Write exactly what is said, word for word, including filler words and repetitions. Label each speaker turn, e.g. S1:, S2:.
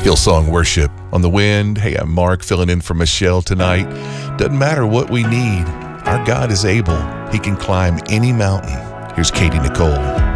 S1: Hillsong Worship on the Wind. Hey, I'm Mark filling in for Michelle tonight. Doesn't matter what we need, our God is able. He can climb any mountain. Here's Katie Nicole.